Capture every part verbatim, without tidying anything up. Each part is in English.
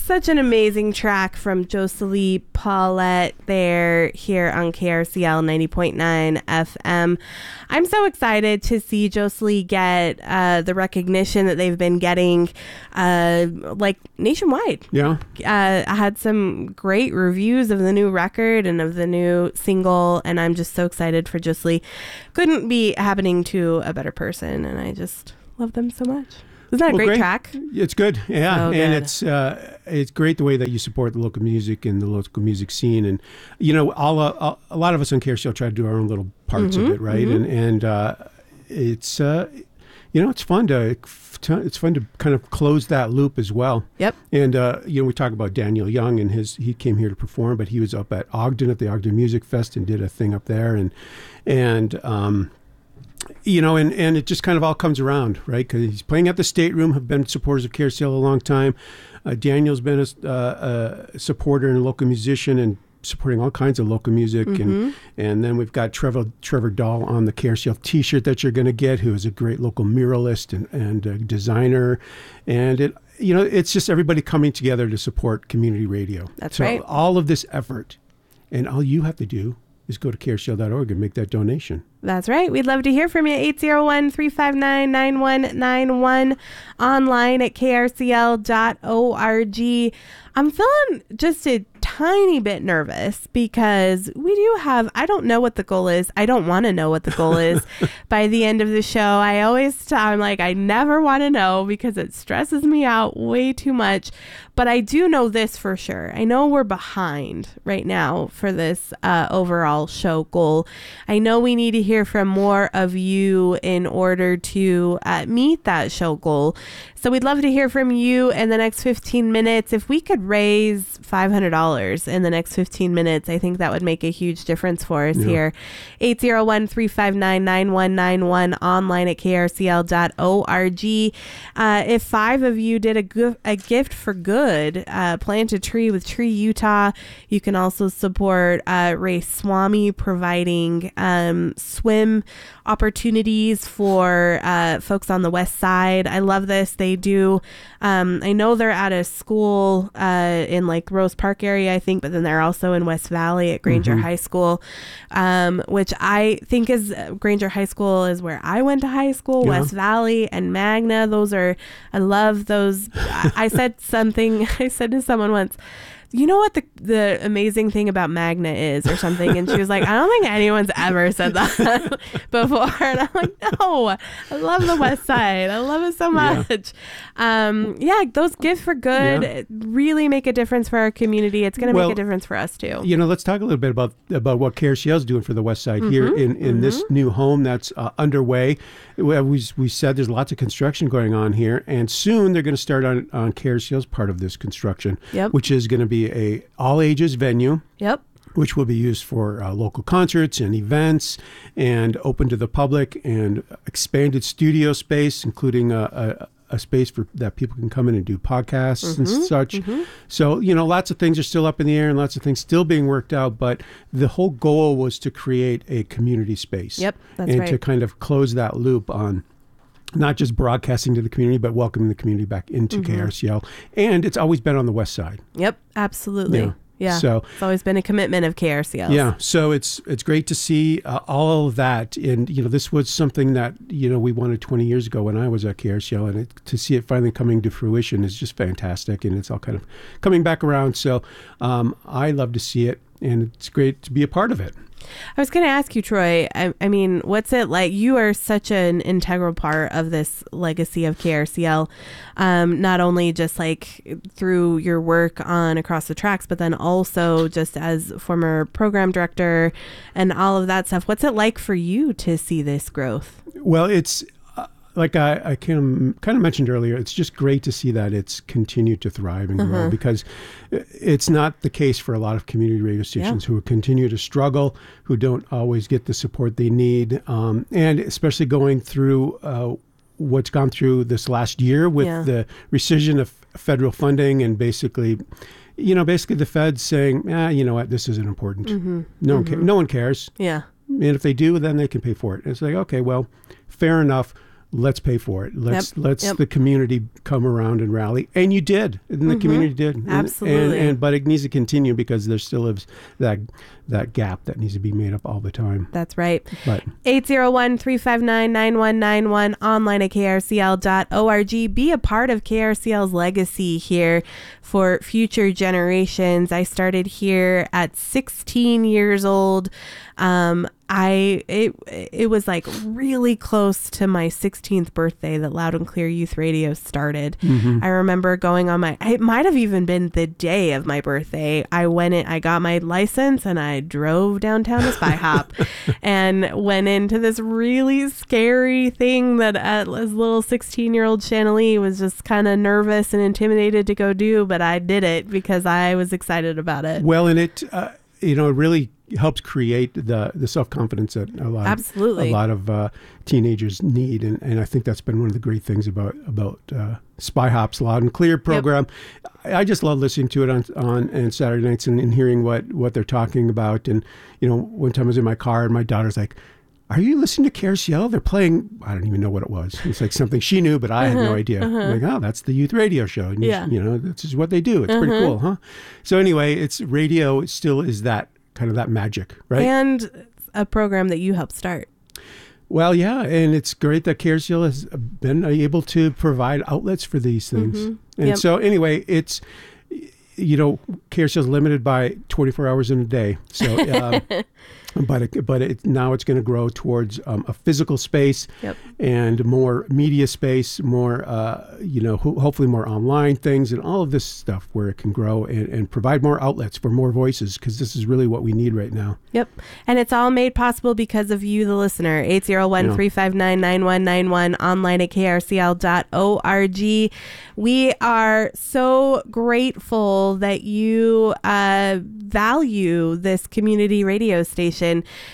such an amazing track from Joselie Paulette there here on K R C L ninety point nine F M. I'm so excited to see Joselie get uh, the recognition that they've been getting uh, like nationwide. Yeah. Uh, I had some great reviews of the new record and of the new single, and I'm just so excited for Joselie. Couldn't be happening to a better person, and I just love them so much. Isn't that a well, great, great track? It's good, yeah, So and good. it's uh, it's great the way that you support the local music and the local music scene, and you know, all uh, a lot of us on K R C L try to do our own little parts Mm-hmm, of it, right? mm-hmm. And and uh, it's uh, you know, it's fun to it's fun to kind of close that loop as well. Yep. And uh, you know, we talk about Daniel Young and his he came here to perform, but he was up at Ogden at the Ogden Music Fest and did a thing up there, and and um, you know, and, and it just kind of all comes around, right? Because he's playing at the Stateroom, have been supporters of K R C L a long time. Uh, Daniel's been a, uh, a supporter and a local musician and supporting all kinds of local music. Mm-hmm. And and then we've got Trevor Trevor Dahl on the K R C L T-shirt that you're going to get, who is a great local muralist and, and a designer. And, it you know, it's just everybody coming together to support community radio. That's so right. all of this effort, and all you have to do is go to K R C L dot org and make that donation. That's right. We'd love to hear from you. eight zero one, three five nine, nine one nine one, online at K R C L dot org. I'm feeling just a tiny bit nervous because we do have, I don't know what the goal is. I don't want to know what the goal is by the end of the show. I always, t- I'm like, I never want to know because it stresses me out way too much. But I do know this for sure. I know we're behind right now for this uh, overall show goal. I know we need to hear from more of you in order to uh, meet that show goal. So we'd love to hear from you in the next fifteen minutes. If we could raise five hundred dollars in the next fifteen minutes, I think that would make a huge difference for us yeah. here. eight zero one, three five nine, nine one nine one, online at K R C L dot org. Uh, if five of you did a, go- a gift for good, uh, plant a tree with Tree Utah. You can also support uh, Ray Swami providing um, swim opportunities for uh, folks on the west side. I love this. They do. Um, I know they're at a school uh, in like Rose Park area, I think, but then they're also in West Valley at Granger mm-hmm. High School, um, which I think is uh, Granger High School is where I went to high school. Yeah. West Valley and Magna. Those are, I love those. I, I said something, I said to someone once, you know what the the amazing thing about Magna is or something? And she was like, I don't think anyone's ever said that before. And I'm like, no, I love the West Side. I love it so much. Yeah, um, yeah those gifts for good yeah. really make a difference for our community. It's going to well, make a difference for us too. You know, let's talk a little bit about, about what K R C L is doing for the West Side mm-hmm. here in, in mm-hmm. this new home that's uh, underway. We, we said there's lots of construction going on here, and soon they're going to start on, on K R C L's part of this construction, yep. which is going to be a all-ages venue. Yep. Which will be used for uh, local concerts and events and open to the public, and expanded studio space, including a, a, a space for that people can come in and do podcasts mm-hmm. and such. Mm-hmm. So, you know, lots of things are still up in the air and lots of things still being worked out. But the whole goal was to create a community space. Yep, that's and right. to kind of close that loop on not just broadcasting to the community, but welcoming the community back into mm-hmm. K R C L. And it's always been on the West Side. Yep, absolutely. Yeah. Yeah, so it's always been a commitment of K R C L. Yeah, so it's it's great to see uh, all of that, and you know, this was something that you know we wanted twenty years ago when I was at K R C L, and it, to see it finally coming to fruition is just fantastic, and it's all kind of coming back around. So um, I love to see it, and it's great to be a part of it. I was going to ask you, Troy, I, I mean, what's it like? You are such an integral part of this legacy of K R C L, um, not only just like through your work on Across the Tracks, but then also just as former program director and all of that stuff. What's it like for you to see this growth? Well, it's like I, I kind of, kind of mentioned earlier, it's just great to see that it's continued to thrive and grow uh-huh. because it's not the case for a lot of community radio stations yeah. who continue to struggle, who don't always get the support they need, um, and especially going through uh, what's gone through this last year with yeah. the rescission of federal funding and basically, you know, basically the feds saying, ah, you know what, this isn't important. Mm-hmm. No, mm-hmm. one ca- no one cares. Yeah. And if they do, then they can pay for it. And it's like, okay, well, fair enough. let's pay for it. Let's Yep. let's Yep. the community come around and rally. And you did. And the Mm-hmm. community did. And- Absolutely. And, and but it needs to continue because there still is that that gap that needs to be made up all the time. That's right. But eight zero one, three five nine, nine one nine one, online at K R C L dot org. Be a part of K R C L's legacy here for future generations. I started here at sixteen years old. Um, I it it was like really close to my sixteenth birthday that Loud and Clear Youth Radio started. Mm-hmm. I remember going on my, it might have even been the day of my birthday. I went in, I got my license and I drove downtown to Spy Hop and went into this really scary thing that as little sixteen year old Shanalee was just kind of nervous and intimidated to go do, but I did it because I was excited about it. well, and it uh, you know, it really helps create the the self-confidence that a lot Absolutely. of, a lot of uh, teenagers need, and, and I think that's been one of the great things about about uh, Spy Hop's Loud and Clear program. I, I just love listening to it on on and Saturday nights and, and hearing what what they're talking about. And you know, one time I was in my car and my daughter's like, "Are you listening to K R C L? They're playing." I don't even know what it was. It's like something she knew, but I had no idea. I'm like, "Oh, that's the youth radio show." And you- Yeah. you know, this is what they do. It's pretty cool, huh? So anyway, it's radio still is that kind of that magic, right? And a program that you helped start. Well, yeah, and it's great that K R C L has been able to provide outlets for these things. Mhm. And Yep. so anyway, it's, you know, K R C L is limited by twenty-four hours in a day. So, um, but it, but it, now it's going to grow towards um, a physical space Yep. and more media space, more, uh, you know, ho- hopefully more online things and all of this stuff where it can grow and, and provide more outlets for more voices, because this is really what we need right now. Yep. And it's all made possible because of you, the listener. eight zero one, three five nine, nine one nine one, online at K R C L dot org. We are so grateful that you uh, value this community radio station,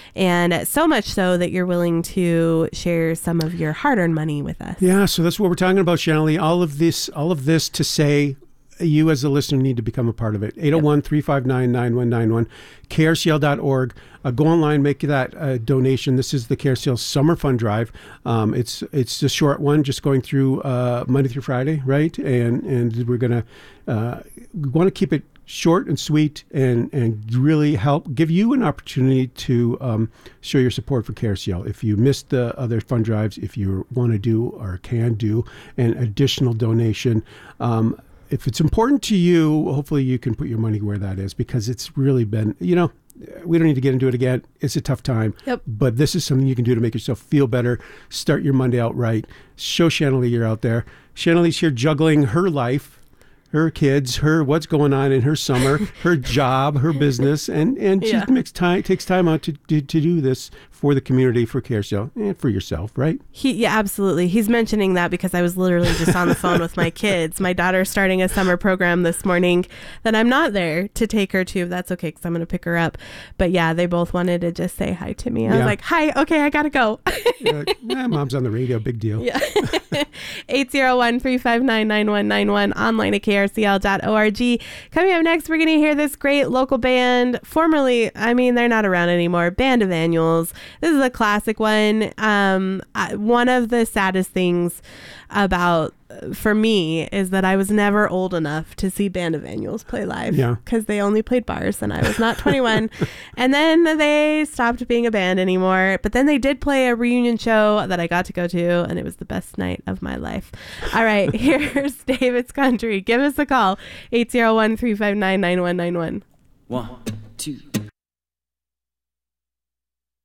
and so much so that you're willing to share some of your hard-earned money with us. Yeah, so that's what we're talking about, Shanalee. All of this, all of this to say, you as a listener need to become a part of it. eight oh one, three five nine, nine one nine one, K R C L dot org. Uh, go online, make that uh, donation. This is the K R C L Summer Fund Drive. Um, it's it's a short one, just going through uh, Monday through Friday, right? And and we're gonna uh, we want to keep it short and sweet, and and really help give you an opportunity to um, show your support for K R C L. If you missed the other fund drives, if you want to do or can do an additional donation, um, if it's important to you, hopefully you can put your money where that is, because it's really been, you know, we don't need to get into it again. It's a tough time. Yep. But this is something you can do to make yourself feel better. Start your Monday out right. Show Shanalee you're out there. Shanalee's here juggling her life, her kids, her what's going on in her summer, her job, her business, and and Yeah. she makes time takes time out to, to to do this for the community, for K R C L, and for yourself, right? He, yeah, absolutely. He's mentioning that because I was literally just on the phone with my kids. My daughter's starting a summer program this morning that I'm not there to take her to. That's okay, because I'm going to pick her up. But yeah, they both wanted to just say hi to me. I Yeah. was like, hi, okay, I got to go. You're like, eh, Mom's on the radio, big deal. Yeah. eight zero one, three five nine, nine one nine one, online at K R C L dot org. Coming up next, we're going to hear this great local band, formerly, I mean, they're not around anymore, Band of Annuals. This is a classic one. Um, I, one of the saddest things about, for me, is that I was never old enough to see Band of Annuals play live. Yeah. Because they only played bars and I was not twenty-one. And then they stopped being a band anymore. But then they did play a reunion show that I got to go to, and it was the best night of my life. All right, here's David's Country. Give us a call, eight zero one, three five nine, nine one nine one. One.